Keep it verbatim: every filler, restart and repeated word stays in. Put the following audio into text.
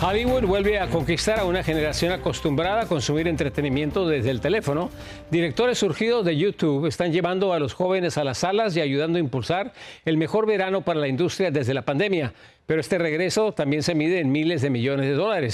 Hollywood vuelve a conquistar a una generación acostumbrada a consumir entretenimiento desde el teléfono. Directores surgidos de YouTube están llevando a los jóvenes a las salas y ayudando a impulsar el mejor verano para la industria desde la pandemia. Pero este regreso también se mide en miles de millones de dólares.